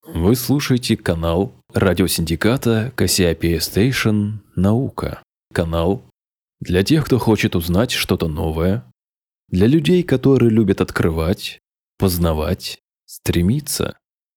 Вы слушаете канал радиосиндиката Кассиопея Station «Наука». Канал для тех, кто хочет узнать что-то новое, для людей, которые любят открывать, познавать, стремиться.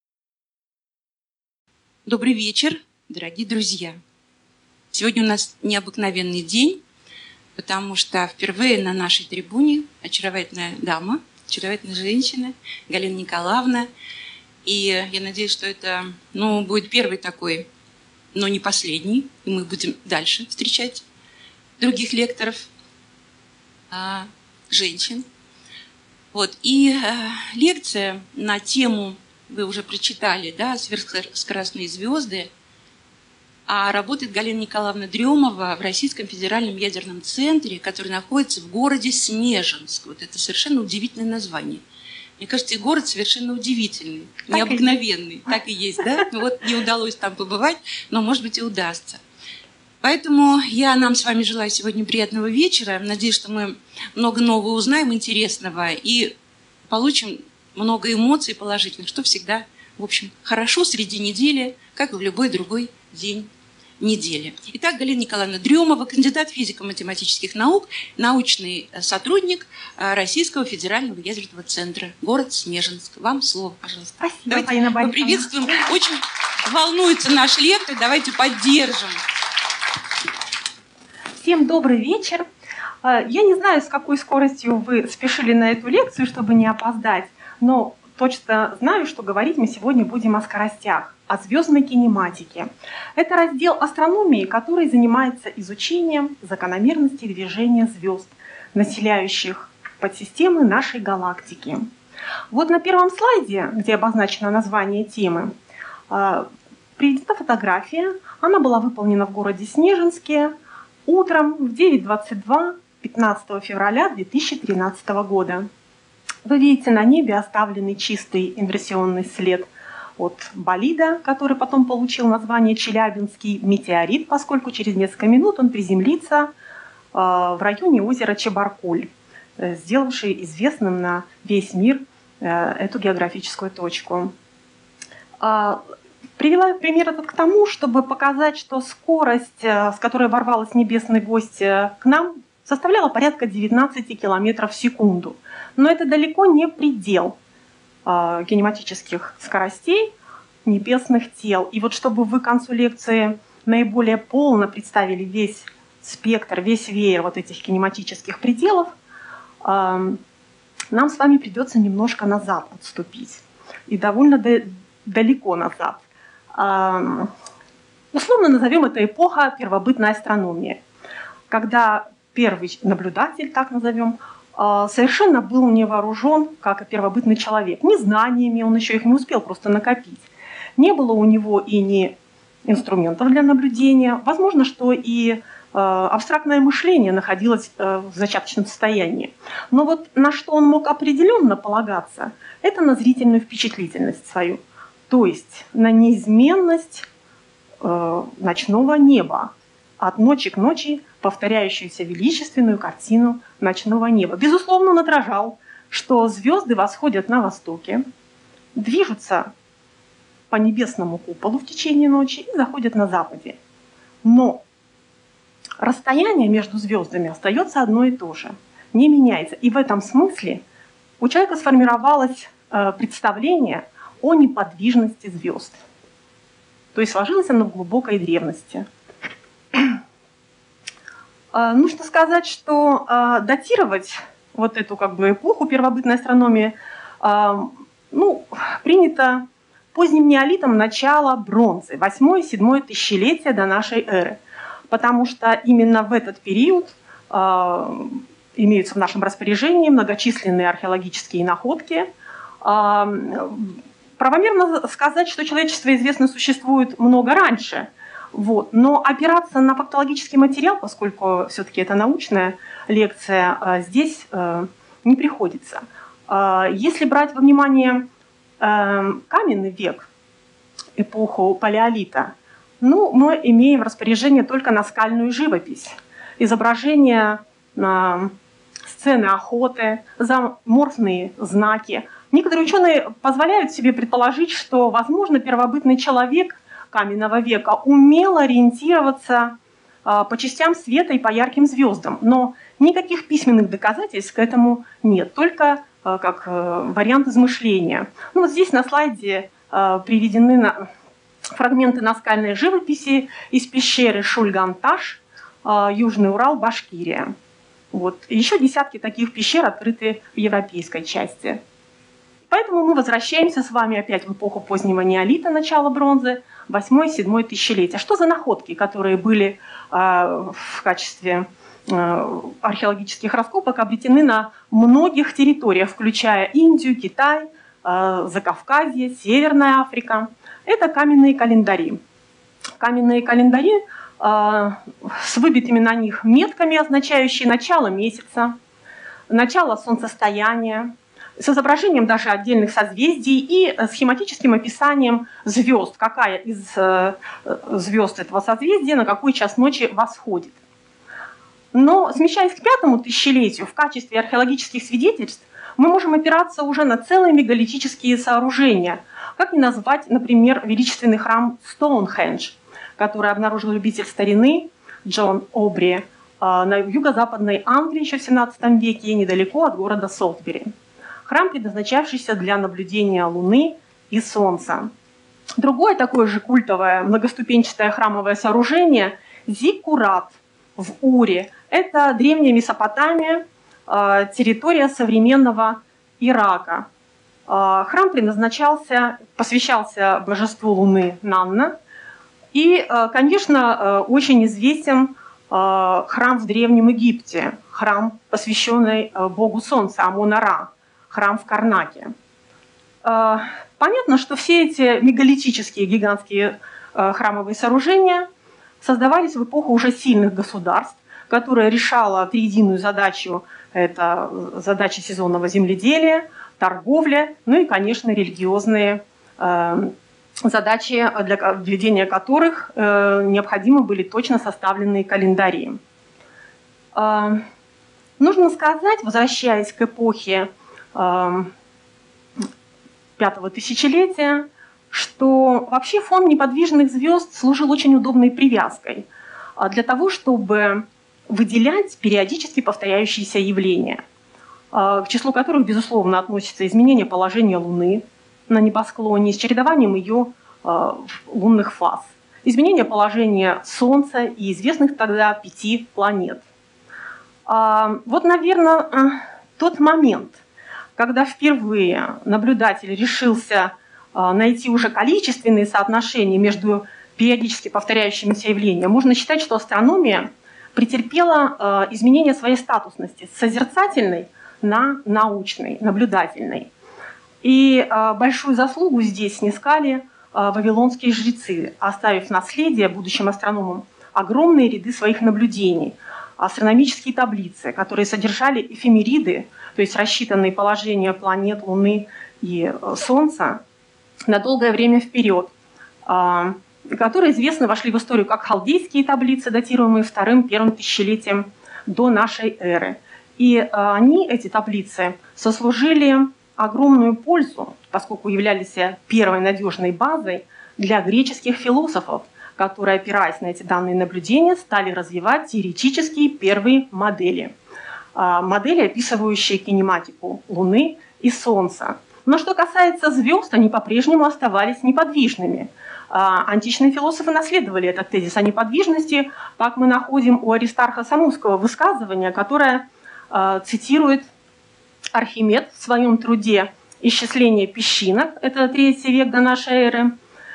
Добрый вечер, дорогие друзья. Сегодня у нас необыкновенный день, потому что впервые на нашей трибуне очаровательная дама, очаровательная женщина Галина Николаевна. И я надеюсь, что это будет первый такой, но не последний. И мы будем дальше встречать других лекторов, женщин. И лекция на тему, вы уже прочитали, «Сверхскоростные звезды», а работает Галина Николаевна Дрёмова в Российском федеральном ядерном центре, который находится в городе Снежинск. Это совершенно удивительное название. Мне кажется, и город совершенно удивительный, необыкновенный. Так и есть, да? Не удалось там побывать, но, может быть, и удастся. Поэтому я нам с вами желаю сегодня приятного вечера. Надеюсь, что мы много нового узнаем, интересного, и получим много эмоций положительных, что всегда, в общем, хорошо среди недели, как и в любой другой день недели. Итак, Галина Николаевна Дрёмова, кандидат физико-математических наук, научный сотрудник Российского федерального ядерного центра, город Снежинск. Вам слово, пожалуйста. Спасибо, давайте поприветствуем. Очень волнуется наш лектор, давайте поддержим. Всем добрый вечер. Я не знаю, с какой скоростью вы спешили на эту лекцию, чтобы не опоздать, но точно знаю, что говорить мы сегодня будем о скоростях, о звездной кинематике. Это раздел астрономии, который занимается изучением закономерностей движения звезд, населяющих подсистемы нашей галактики. На первом слайде, где обозначено название темы, приведена фотография. Она была выполнена в городе Снежинске утром в 9:22 15 февраля 2013 года. Вы видите на небе оставленный чистый инверсионный след от болида, который потом получил название Челябинский метеорит, поскольку через несколько минут он приземлится в районе озера Чебаркуль, сделавший известным на весь мир эту географическую точку. Привела пример этот к тому, чтобы показать, что скорость, с которой ворвалась небесный гость к нам, составляла порядка 19 км в секунду. Но это далеко не предел кинематических скоростей небесных тел. И чтобы вы к концу лекции наиболее полно представили весь спектр, весь веер этих кинематических пределов, нам с вами придется немножко назад отступить. И довольно далеко назад. Условно назовем это эпоха первобытной астрономии, когда первый наблюдатель, так назовем, совершенно был не вооружен, как и первобытный человек. Ни знаниями, он еще их не успел просто накопить. Не было у него и ни инструментов для наблюдения. Возможно, что и абстрактное мышление находилось в зачаточном состоянии. Но на что он мог определенно полагаться, это на зрительную впечатлительность свою. То есть на неизменность ночного неба, от ночи к ночи повторяющуюся величественную картину ночного неба. Безусловно, он отражал, что звезды восходят на востоке, движутся по небесному куполу в течение ночи и заходят на западе. Но расстояние между звездами остается одно и то же, не меняется. И в этом смысле у человека сформировалось представление о неподвижности звезд. То есть сложилось оно в глубокой древности. Нужно сказать, что датировать эту эпоху первобытной астрономии принято поздним неолитом начала бронзы, 8-7 тысячелетия до нашей эры. Потому что именно в этот период имеются в нашем распоряжении многочисленные археологические находки. Правомерно сказать, что человечество, известно, существует много раньше. Но опираться на фактологический материал, поскольку все-таки это научная лекция, здесь не приходится. Если брать во внимание каменный век, эпоху палеолита, мы имеем в распоряжении только наскальную живопись, изображения сцены охоты, зооморфные знаки, Некоторые ученые позволяют себе предположить, что, возможно, первобытный человек каменного века умел ориентироваться по частям света и по ярким звездам, но никаких письменных доказательств к этому нет, только как вариант измышления. Ну, вот здесь на слайде приведены фрагменты наскальной живописи из пещеры Шульган-Таш, Южный Урал, Башкирия. Вот. Еще десятки таких пещер открыты в европейской части. Поэтому мы возвращаемся с вами опять в эпоху позднего неолита, начала бронзы, 8-7 тысячелетия. Что за находки, которые были в качестве археологических раскопок обретены на многих территориях, включая Индию, Китай, Закавказье, Северная Африка? Это каменные календари. Каменные календари с выбитыми на них метками, означающие начало месяца, начало солнцестояния, с изображением даже отдельных созвездий и схематическим описанием звезд, какая из звезд этого созвездия на какой час ночи восходит. Но, смещаясь к 5 тысячелетию, в качестве археологических свидетельств мы можем опираться уже на целые мегалитические сооружения. Как не назвать, например, величественный храм Стоунхендж, который обнаружил любитель старины Джон Обри на юго-западной Англии еще в 17 веке, недалеко от города Солсбери. Храм, предназначавшийся для наблюдения Луны и Солнца. Другое такое же культовое многоступенчатое храмовое сооружение – Зиккурат в Уре. Это древняя Месопотамия, территория современного Ирака. Храм посвящался божеству Луны Нанна. И, конечно, очень известен храм в Древнем Египте, храм, посвященный богу Солнца Амон-Ра, храм в Карнаке. Понятно, что все эти мегалитические гигантские храмовые сооружения создавались в эпоху уже сильных государств, которая решала триединую задачу – это задача сезонного земледелия, торговля, ну и, конечно, религиозные задачи, для ведения которых необходимы были точно составленные календари. Нужно сказать, возвращаясь к эпохе 5 тысячелетия, что вообще фон неподвижных звезд служил очень удобной привязкой для того, чтобы выделять периодически повторяющиеся явления, к числу которых, безусловно, относятся изменение положения Луны на небосклоне с чередованием ее лунных фаз, изменение положения Солнца и известных тогда 5 планет. Вот, наверное, тот момент, когда впервые наблюдатель решился найти уже количественные соотношения между периодически повторяющимися явлениями, можно считать, что астрономия претерпела изменение своей статусности с созерцательной на научной, наблюдательной. И большую заслугу здесь снискали вавилонские жрецы, оставив наследие будущим астрономам огромные ряды своих наблюдений, астрономические таблицы, которые содержали эфемериды, то есть рассчитанные положения планет, Луны и Солнца на долгое время вперед, которые известно вошли в историю как халдейские таблицы, датируемые 2-1 тысячелетием до нашей эры. И они, эти таблицы, сослужили огромную пользу, поскольку являлись первой надежной базой для греческих философов, которые, опираясь на эти данные наблюдения, стали развивать теоретические первые модели. Модели, описывающие кинематику Луны и Солнца. Но что касается звезд, они по-прежнему оставались неподвижными. Античные философы наследовали этот тезис о неподвижности. Так мы находим у Аристарха Самусского высказывание, которое цитирует Архимед в своем труде «Исчисление песчинок», это 3 век до нашей эры,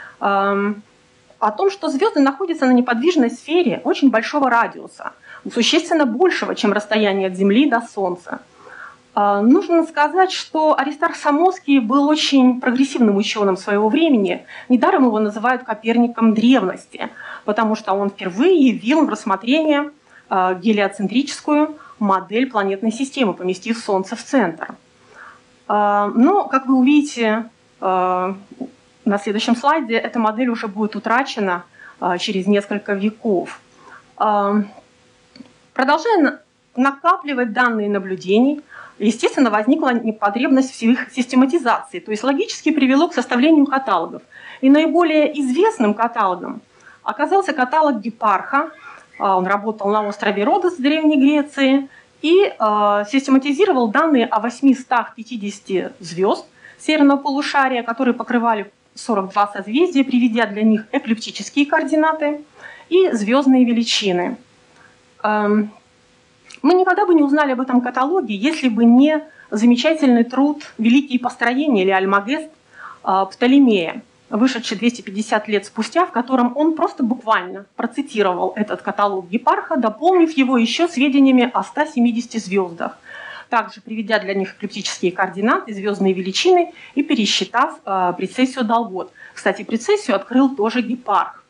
о том, что звезды находятся на неподвижной сфере очень большого радиуса, существенно большего, чем расстояние от Земли до Солнца. Нужно сказать, что Аристарх Самосский был очень прогрессивным ученым своего времени. Недаром его называют Коперником древности, потому что он впервые явил в рассмотрение гелиоцентрическую модель планетной системы, поместив Солнце в центр. Но, как вы увидите на следующем слайде, эта модель уже будет утрачена через несколько веков. Продолжая накапливать данные наблюдений, естественно, возникла потребность в их систематизации, то есть логически привело к составлению каталогов. И наиболее известным каталогом оказался каталог Гипарха. Он работал на острове Родос в Древней Греции и систематизировал данные о 850 звезд северного полушария, которые покрывали 42 созвездия, приведя для них эклиптические координаты и звездные величины. Мы никогда бы не узнали об этом каталоге, если бы не замечательный труд «Великие построения» или «Альмагест» Птолемея, вышедший 250 лет спустя, в котором он просто буквально процитировал этот каталог Гипарха, дополнив его еще сведениями о 170 звездах, также приведя для них эклиптические координаты, звездные величины и пересчитав прецессию Долгот. Кстати, прецессию открыл тоже Гипарх.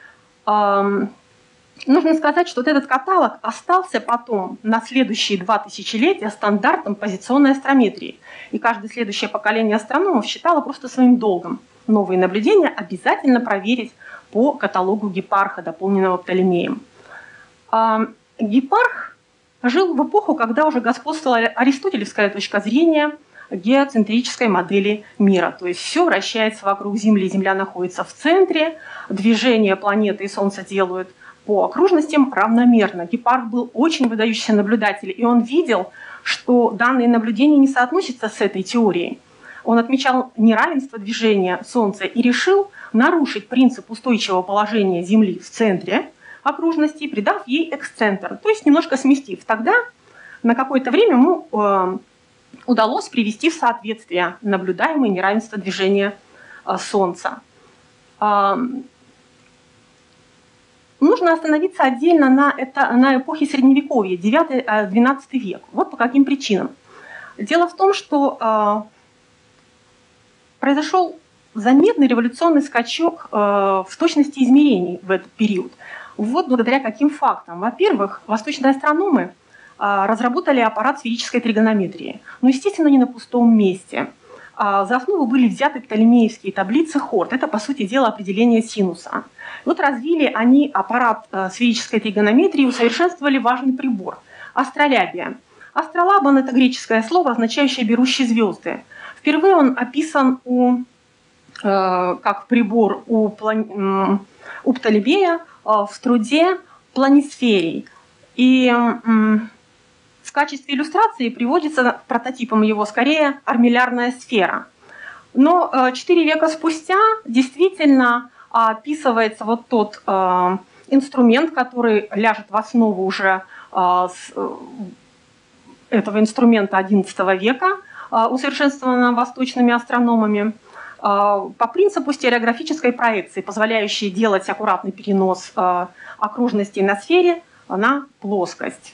Нужно сказать, что вот этот каталог остался потом на следующие 2 тысячелетия стандартом позиционной астрометрии. И каждое следующее поколение астрономов считало просто своим долгом новые наблюдения обязательно проверить по каталогу Гипарха, дополненного Птолемеем. Гипарх жил в эпоху, когда уже господствовала аристотелевская точка зрения геоцентрической модели мира. То есть все вращается вокруг Земли, Земля находится в центре, движение планеты и Солнца делают по окружностям равномерно. Гипарх был очень выдающийся наблюдатель, и он видел, что данные наблюдения не соотносятся с этой теорией. Он отмечал неравенство движения Солнца и решил нарушить принцип устойчивого положения Земли в центре окружности, придав ей эксцентр, то есть немножко сместив. Тогда на какое-то время ему удалось привести в соответствие наблюдаемое неравенство движения Солнца. Нужно остановиться отдельно на эпохе Средневековья, 9-12 век. Вот по каким причинам. Дело в том, что произошел заметный революционный скачок в точности измерений в этот период. Вот благодаря каким фактам. Во-первых, восточные астрономы разработали аппарат сферической тригонометрии. Но, естественно, не на пустом месте. За основу были взяты птолемеевские таблицы Хорд. Это, по сути дела, определение синуса. Вот развили они аппарат сферической тригонометрии и усовершенствовали важный прибор – астролябия. Астролабан – это греческое слово, означающее «берущий звезды». Впервые он описан как прибор у Птолемея в труде «Планисферий». И в качестве иллюстрации приводится прототипом его скорее армиллярная сфера. Но 4 века спустя действительно описывается вот тот инструмент, который ляжет в основу уже этого инструмента XI века, усовершенствованного восточными астрономами, по принципу стереографической проекции, позволяющей делать аккуратный перенос окружностей на сфере на плоскость.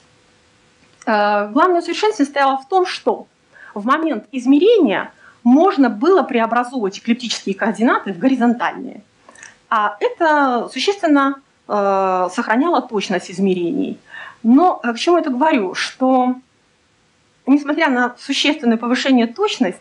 Главное усовершенствование состояло в том, что в момент измерения можно было преобразовывать эклиптические координаты в горизонтальные. А это существенно сохраняло точность измерений. Но к чему я это говорю? Что несмотря на существенное повышение точности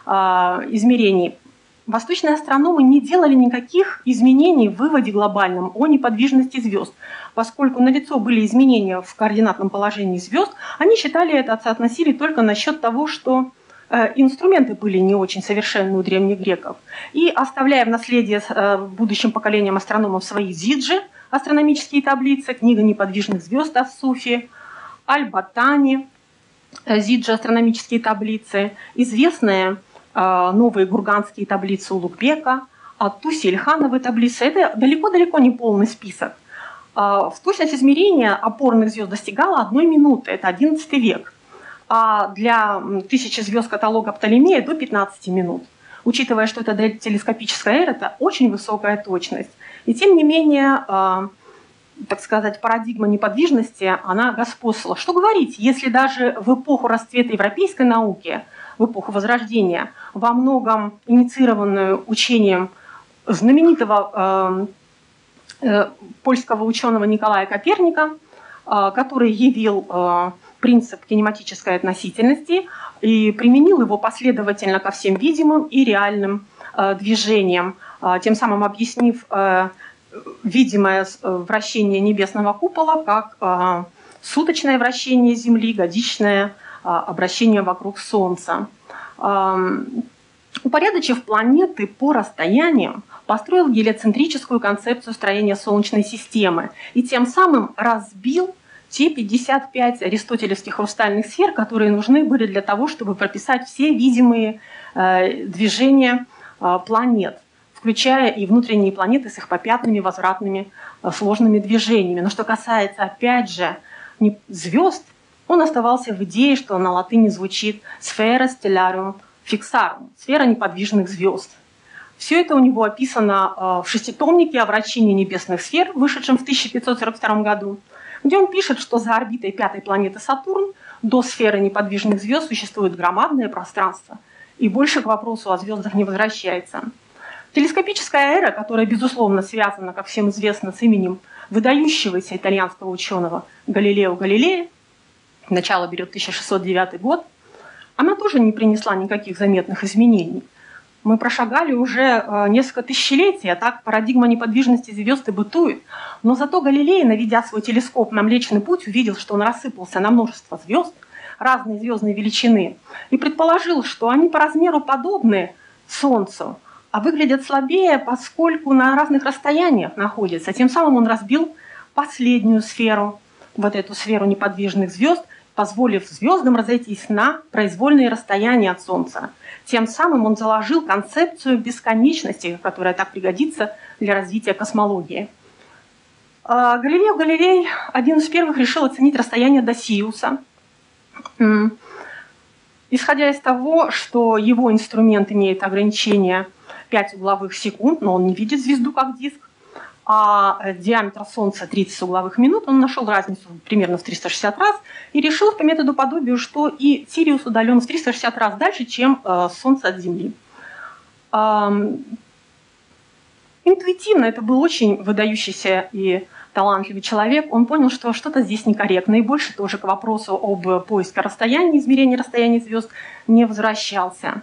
измерений, восточные астрономы не делали никаких изменений в выводе глобальном о неподвижности звезд. Поскольку налицо были изменения в координатном положении звезд, они считали это, соотносили только насчет того, что инструменты были не очень совершенны у древних греков. И оставляя в наследие будущим поколениям астрономов свои зиджи, астрономические таблицы, книга неподвижных звезд от Суфи, Аль-Батани, зиджи, астрономические таблицы, известные новые гурганские таблицы Улугбека, Туси-Ильхановые таблицы. Это далеко-далеко не полный список. В точность измерения опорных звезд достигала 1 минуты, это XI век. А для 1000 звезд каталога Птолемея до 15 минут. Учитывая, что это телескопическая эра, это очень высокая точность. И тем не менее, так сказать, парадигма неподвижности, она господствовала. Что говорить, если даже в эпоху расцвета европейской науки, в эпоху Возрождения, во многом инициированную учением знаменитого польского ученого Николая Коперника, который явил принцип кинематической относительности и применил его последовательно ко всем видимым и реальным движениям, тем самым объяснив видимое вращение небесного купола как суточное вращение Земли, годичное обращения вокруг Солнца. Упорядочив планеты по расстояниям, построил гелиоцентрическую концепцию строения Солнечной системы и тем самым разбил те 55 аристотелевских хрустальных сфер, которые нужны были для того, чтобы прописать все видимые движения планет, включая и внутренние планеты с их попятными, возвратными, сложными движениями. Но что касается, опять же, звезд, он оставался в идее, что на латыни звучит «sphera stellarum fixarum» – сфера неподвижных звезд. Все это у него описано в шеститомнике о вращении небесных сфер, вышедшем в 1542 году, где он пишет, что за орбитой пятой планеты Сатурн до сферы неподвижных звезд существует громадное пространство, и больше к вопросу о звездах не возвращается. Телескопическая эра, которая, безусловно, связана, как всем известно, с именем выдающегося итальянского ученого Галилео Галилея, начало берет 1609 год, она тоже не принесла никаких заметных изменений. Мы прошагали уже несколько тысячелетий, а так парадигма неподвижности звезд и бытует. Но зато Галилей, наведя свой телескоп на Млечный Путь, увидел, что он рассыпался на множество звезд разной звездной величины и предположил, что они по размеру подобны Солнцу, а выглядят слабее, поскольку на разных расстояниях находятся. Тем самым он разбил последнюю сферу, вот эту сферу неподвижных звезд, позволив звездам разойтись на произвольные расстояния от Солнца. Тем самым он заложил концепцию бесконечности, которая так пригодится для развития космологии. Галилео Галилей один из первых решил оценить расстояние до Сириуса. Исходя из того, что его инструмент имеет ограничение 5 угловых секунд, но он не видит звезду как диск, а диаметр Солнца 30 угловых минут, он нашел разницу примерно в 360 раз и решил по методу подобию, что и Сириус удален в 360 раз дальше, чем Солнце от Земли. Интуитивно это был очень выдающийся и талантливый человек. Он понял, что что-то здесь некорректно, и больше тоже к вопросу об поиске расстояния, измерении расстояния звезд не возвращался.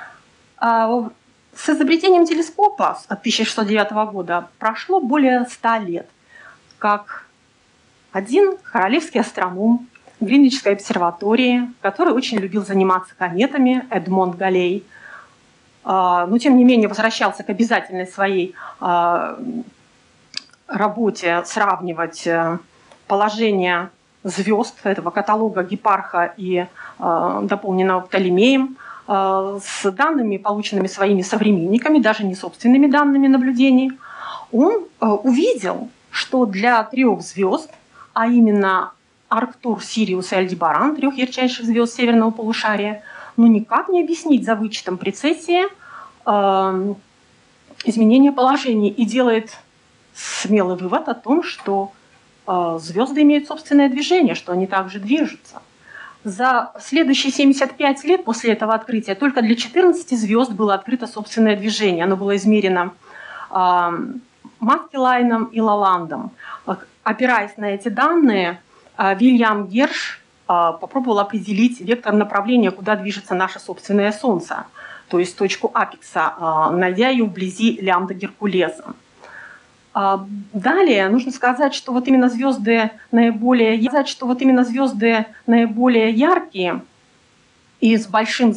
С изобретением телескопа от 1609 года прошло более 100 лет, как один королевский астроном Гринвичской обсерватории, который очень любил заниматься кометами, Эдмонд Галлей, но тем не менее возвращался к обязательной своей работе сравнивать положение звезд этого каталога Гипарха и дополненного Птолемеем с данными, полученными своими современниками, даже не собственными данными наблюдений. Он увидел, что для 3 звезд, а именно Арктур, Сириус и Альдебаран, 3 ярчайших звезд северного полушария, никак не объяснить за вычетом прецессии изменения положений, и делает смелый вывод о том, что звезды имеют собственное движение, что они также движутся. За следующие 75 лет после этого открытия только для 14 звезд было открыто собственное движение. Оно было измерено Маккелайном и Лаландом. Опираясь на эти данные, Вильям Герш попробовал определить вектор направления, куда движется наше собственное Солнце, то есть точку апекса, найдя ее вблизи лямбда Геркулеса. Далее нужно сказать, что вот именно звезды наиболее яркие и с большим